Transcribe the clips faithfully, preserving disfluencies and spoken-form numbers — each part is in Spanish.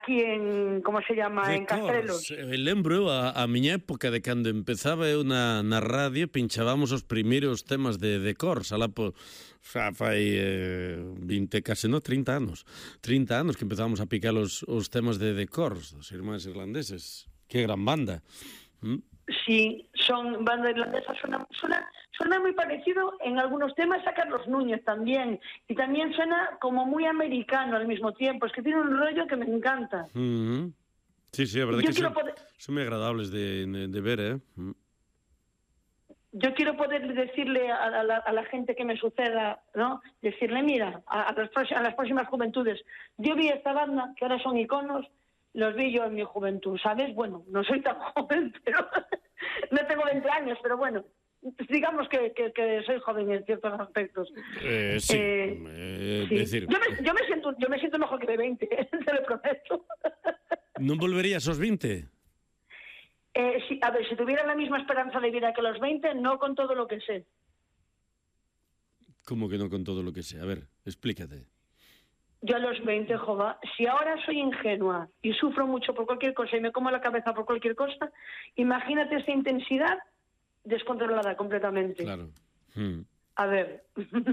aquí en, como se llama, de en Castrelos. Cors. Eu lembro a, a miña época de cando empezaba eu na, na radio, pinchábamos os primeiros temas de, de Cors, alá po, xa fai eh, vinte, case no, trinta anos. trinta anos que empezábamos a picar os, os temas de de Cors, dos irmáns irlandeses. Que gran banda. ¿Mm? Sí, son banda irlandesa, suena, suena, suena muy parecido en algunos temas a Carlos Núñez también, y también suena como muy americano al mismo tiempo, es que tiene un rollo que me encanta. Mm-hmm. Sí, sí, la verdad Yo que son, poder... son muy agradables de, de ver, ¿eh? Mm. Yo quiero poder decirle a, a, la, a la gente que me suceda, ¿no? Decirle, mira, a, a, las próximas, a las próximas juventudes, yo vi esta banda, que ahora son iconos, los vi yo en mi juventud, ¿sabes? Bueno, no soy tan joven, pero no tengo veinte años, pero bueno, digamos que, que, que soy joven en ciertos aspectos. Eh, sí, eh, eh, sí. decir... Yo, me, yo, me siento, yo me siento mejor que de veinte, te lo prometo. ¿No volverías a los veinte? Eh, sí, a ver, si tuviera la misma esperanza de vida que los veinte, no con todo lo que sé. ¿Cómo que no con todo lo que sé? A ver, explícate. Yo a los veinte, jova, si ahora soy ingenua y sufro mucho por cualquier cosa y me como la cabeza por cualquier cosa, imagínate esa intensidad descontrolada completamente. Claro. Hmm. A ver.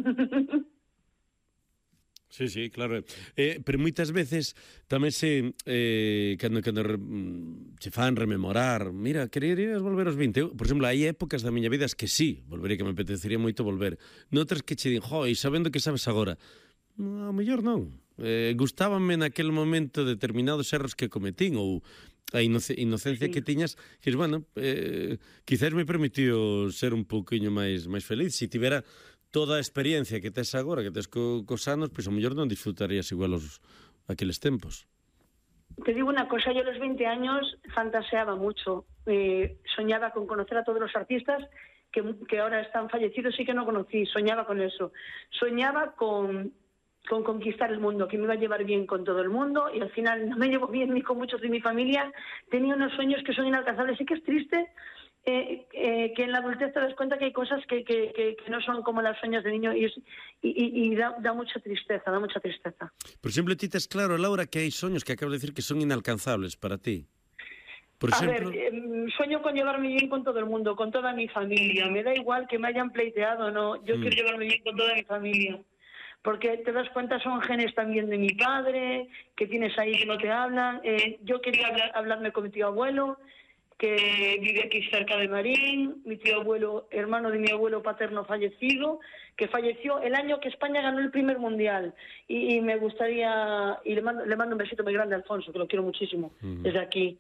Sí, sí, claro. Eh, pero moitas veces tamén se eh, cando, cando re, se fan rememorar, mira, quererías volver aos vinte. Eu, por exemplo, hai épocas da miña vida as que sí, volvería, que me apetecería moito volver. Noutras que che din, jo, e sabendo que sabes agora, no, a mellor non. Eh, gustábanme naquele momento determinados erros que cometín ou a inoc inocencia sí. que tiñas, que, bueno, eh, quizás me permitiu ser un pouquiño máis máis feliz. Se si tivera toda a experiencia que tes agora, que tes co, cos anos, pois pues, a mellor non disfrutarías igual os, aqueles tempos. Te digo una cosa, yo a los veinte años fantaseaba mucho. Eh, soñaba con conocer a todos los artistas que, que ahora están fallecidos y que no conocí. Soñaba con eso. Soñaba con... con conquistar el mundo, que me iba a llevar bien con todo el mundo, y al final no me llevo bien ni con muchos de mi familia. Tenía unos sueños que son inalcanzables. Sí que es triste eh, eh, que en la adultez te das cuenta que hay cosas que, que, que, que no son como los sueños de niño, y, es, y, y, y da, da mucha tristeza, da mucha tristeza. Por exemplo, ti tes claro, Laura, que hai soños que acabo de decir que son inalcanzables para ti. Por a ejemplo... ver, eh, sueño con llevarme bien con todo el mundo, con toda mi familia. Me da igual que me hayan pleiteado, no. Yo mm. quiero llevarme bien con toda mi familia. Porque te das cuenta, son genes también de mi padre, que tienes ahí que no te hablan. Eh, yo quería hablar, hablarme con mi tío abuelo, que vive aquí cerca de Marín, mi tío abuelo, hermano de mi abuelo paterno fallecido, que falleció el año que España ganó el primer mundial. Y, y me gustaría, y le mando, le mando un besito muy grande a Alfonso, que lo quiero muchísimo, uh-huh. desde aquí.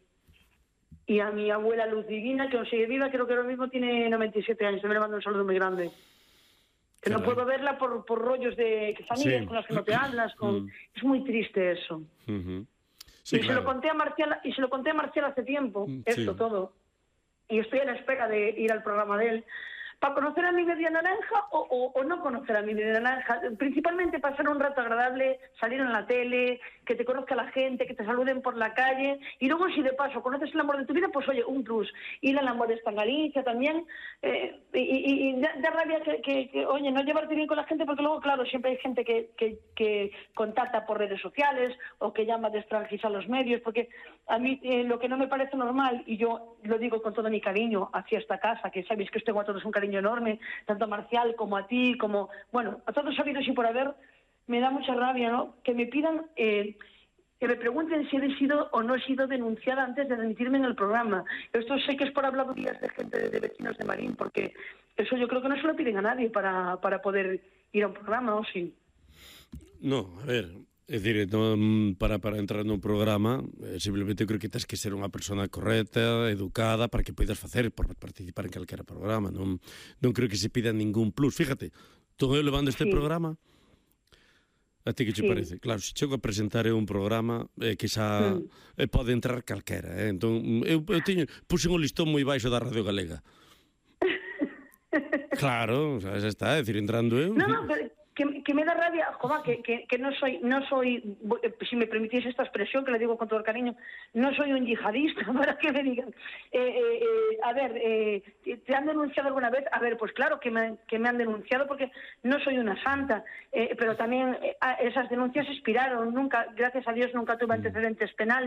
Y a mi abuela Luz Divina, que aún sigue viva, creo que ahora mismo tiene noventa y siete años, también le mando un saludo muy grande. Que no puedo verla por, por rollos de familias sí. con las que no te hablas. Con... Mm. Es muy triste eso. Uh-huh. Sí, y, claro. se lo conté a Marcial, y se lo conté a Marcial hace tiempo, sí. esto todo. Y estoy a la espera de ir al programa de él. ¿Para conocer a mi media naranja o, o, o no conocer a mi media naranja? Principalmente pasar un rato agradable, salir en la tele, que te conozca la gente, que te saluden por la calle. Y luego, si de paso conoces el amor de tu vida, pues oye, un plus. Ir al amor esta Galicia también. Eh, y, y, y da, da rabia que, que, que, oye, no llevarte bien con la gente, porque luego, claro, siempre hay gente que, que, que contacta por redes sociales o que llama de extranjeros a los medios, porque a mí eh, lo que no me parece normal, y yo lo digo con todo mi cariño hacia esta casa, que sabéis que os tengo a todos un cariño enorme, tanto a Marcial como a ti, como, bueno, a todos sabidos y por haber, me da mucha rabia, ¿no? Que me pidan, eh, que me pregunten si he sido o no he sido denunciada antes de admitirme en el programa. Esto sé que es por habladurías de gente, de, de vecinos de Marín, porque eso yo creo que no se lo piden a nadie para, para poder ir a un programa, ¿o sí? No, a ver... É dicir, non, para, para entrar nun programa, eh, simplemente creo que tens que ser unha persona correcta, educada, para que poidas facer, por participar en calquera programa. Non, non creo que se pida ningún plus. Fíjate, estou eu levando este sí. programa, a ti que che sí. parece? Claro, se chego a presentar un programa, eh, que xa mm. eh, pode entrar calquera. Eh? Entón, eu, eu teño, puxen un listón moi baixo da Radio Galega. Claro, xa está, é dicir, entrando eu... No, no, pero... que, que me da rabia, joder, que, que, que no soy, no soy, si me permitís esta expresión, que le digo con todo el cariño, no soy un yihadista, para que me digan. Eh, eh, eh, a ver, eh, ¿te han denunciado alguna vez? A ver, pues claro que me, que me han denunciado porque no soy una santa, eh, pero también eh, esas denuncias expiraron, nunca, gracias a Dios, nunca tuve antecedentes penales.